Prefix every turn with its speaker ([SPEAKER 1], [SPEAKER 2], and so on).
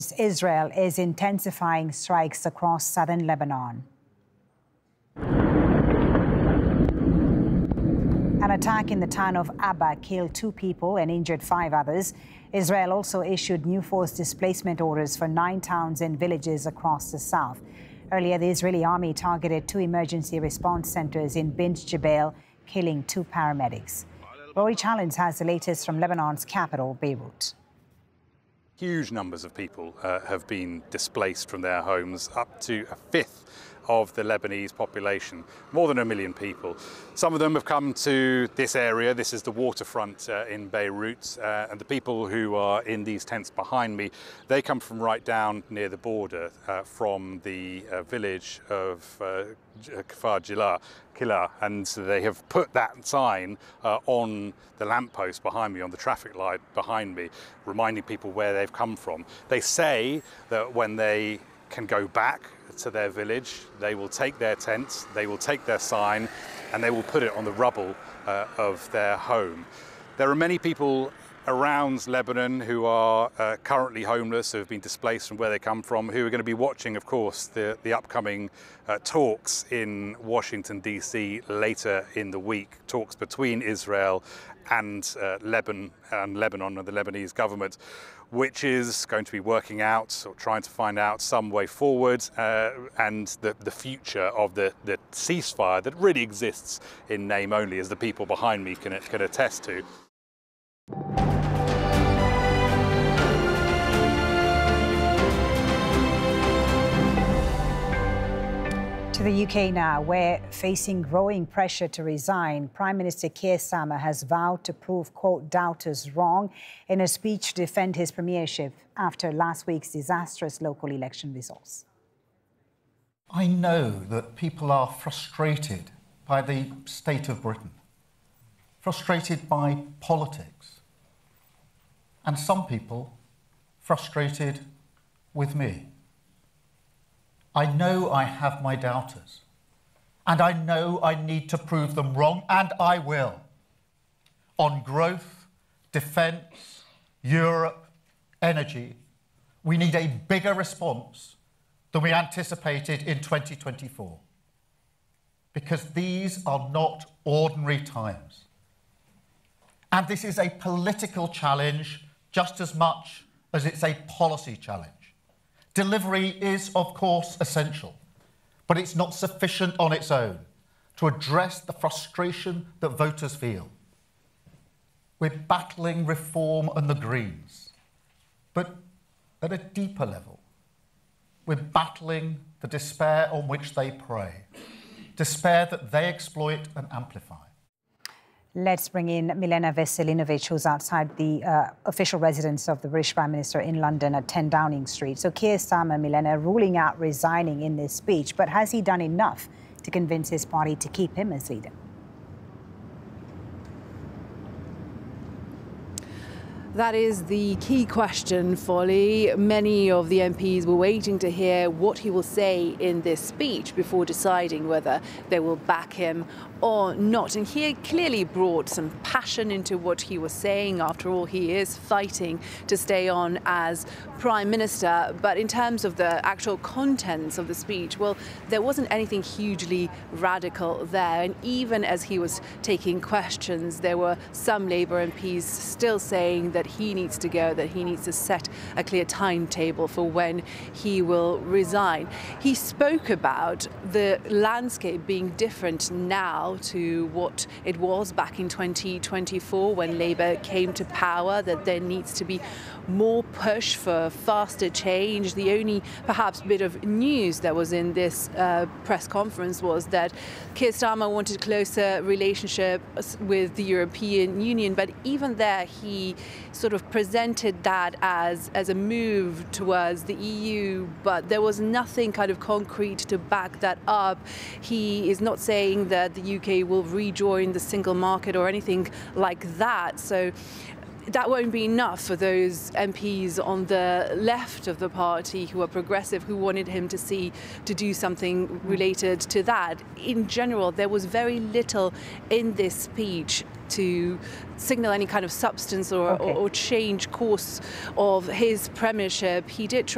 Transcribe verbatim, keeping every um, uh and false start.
[SPEAKER 1] Israel is intensifying strikes across southern Lebanon. An attack in the town of Abba killed two people and injured five others. Israel also issued new forced displacement orders for nine towns and villages across the south. Earlier, the Israeli army targeted two emergency response centers in Bint Jbeil, killing two paramedics. Rory Challens has the latest from Lebanon's capital, Beirut.
[SPEAKER 2] Huge numbers of people uh, have been displaced from their homes, up to a fifth of the Lebanese population, more than a million people. Some of them have come to this area. This is the waterfront uh, in Beirut, uh, and the people who are in these tents behind me, they come from right down near the border, uh, from the uh, village of uh, Kfar Jila, Kila, and so they have put that sign uh, on the lamppost behind me, on the traffic light behind me, reminding people where they've come from. They say that when they can go back to their village, they will take their tents, they will take their sign, and they will put it on the rubble uh, of their home. There are many people around Lebanon who are uh, currently homeless, who have been displaced from where they come from, who are going to be watching, of course, the, the upcoming uh, talks in Washington, D C later in the week, talks between Israel and uh, Lebanon and Lebanon and the Lebanese government, which is going to be working out or trying to find out some way forward uh, and the, the future of the, the ceasefire that really exists in name only, as the people behind me can, can attest to.
[SPEAKER 1] To the U K now, where facing growing pressure to resign, Prime Minister Keir Starmer has vowed to prove, quote, doubters wrong in a speech to defend his premiership after last week's disastrous local election results.
[SPEAKER 3] I know that people are frustrated by the state of Britain, frustrated by politics, and some people frustrated with me. I know I have my doubters, and I know I need to prove them wrong, and I will. On growth, defence, Europe, energy, we need a bigger response than we anticipated in twenty twenty-four. Because these are not ordinary times. And this is a political challenge just as much as it's a policy challenge. Delivery is, of course, essential, but it's not sufficient on its own to address the frustration that voters feel. We're battling reform and the Greens, but at a deeper level, we're battling the despair on which they prey, despair that they exploit and amplify.
[SPEAKER 1] Let's bring in Milena Veselinovic, who's outside the uh, official residence of the British Prime Minister in London at ten Downing Street. So Keir Starmer, Milena, ruling out resigning in this speech, but has he done enough to convince his party to keep him as leader?
[SPEAKER 4] That is the key question, Folly. Many of the M Ps were waiting to hear what he will say in this speech before deciding whether they will back him or not. And he clearly brought some passion into what he was saying. After all, he is fighting to stay on as Prime Minister. But in terms of the actual contents of the speech, well, there wasn't anything hugely radical there. And even as he was taking questions, there were some Labour M Ps still saying that he needs to go, that he needs to set a clear timetable for when he will resign. He spoke about the landscape being different now to what it was back in twenty twenty-four when Labour came to power, that there needs to be more push for faster change. The only perhaps bit of news that was in this uh, press conference was that Keir Starmer wanted closer relationship with the European Union, but even there he sort of presented that as, as a move towards the E U, but there was nothing kind of concrete to back that up. He is not saying that the U K will rejoin the single market or anything like that. So that won't be enough for those M Ps on the left of the party who are progressive, who wanted him to see to do something related to that. In general, there was very little in this speech to signal any kind of substance or, okay. or, or change course of his premiership. He did try